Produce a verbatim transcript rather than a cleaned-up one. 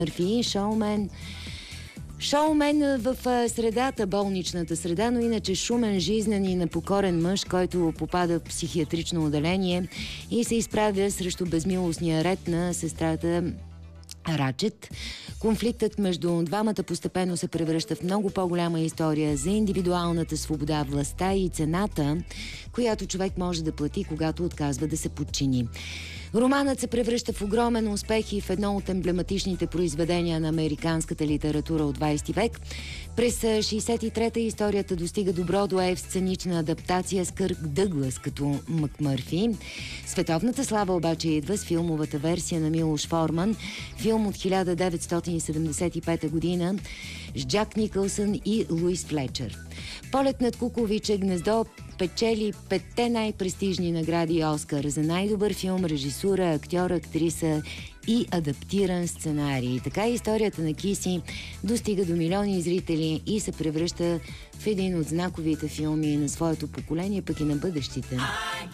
Мърфи, шоумен. Шоумен в средата, болничната среда, но иначе шумен, жизнен и непокорен мъж, който попада в психиатрично отделение и се изправя срещу безмилостния ред на сестрата Рачет. Конфликтът между двамата постепенно се превръща в много по-голяма история за индивидуалната свобода, властта и цената, която човек може да плати, когато отказва да се подчини. Романът се превръща в огромен успех и в едно от емблематичните произведения на американската литература от двайсети век. През шейсет и трета историята достига до Бродуей в сценична адаптация с Кърк Дъглас като Макмърфи. Световната слава обаче идва с филмовата версия на Милош Форман, филм от хиляда деветстотин седемдесет и пета година с Джак Никълсън и Луис Флечър. Полет над куковиче гнездо печели петте най-престижни награди Оскар за най-добър филм, режисура, актьор, актриса и адаптиран сценарий. Така историята на Киси достига до милиони зрители и се превръща в един от знаковите филми на своето поколение, пък и на бъдещите.